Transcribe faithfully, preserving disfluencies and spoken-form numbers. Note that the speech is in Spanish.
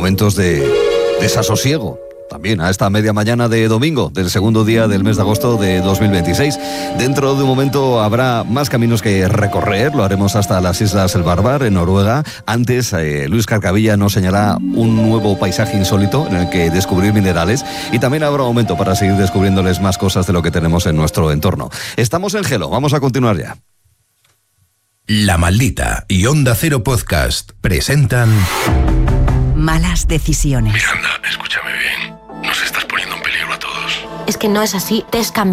momentos de desasosiego. También a esta media mañana de domingo, del segundo día del mes de agosto de dos mil veintiséis. Dentro de un momento habrá más caminos que recorrer, lo haremos hasta las Islas Svalbard, en Noruega. Antes, eh, Luis Carcavilla nos señalará un nuevo paisaje insólito en el que descubrir minerales, y también habrá un momento para seguir descubriéndoles más cosas de lo que tenemos en nuestro entorno. Estamos en Gelo, vamos a continuar ya. La Maldita y Onda Cero Podcast presentan Malas decisiones. Miranda, escúchame bien. Nos estás poniendo en peligro a todos. Es que no es así, te has cambiado.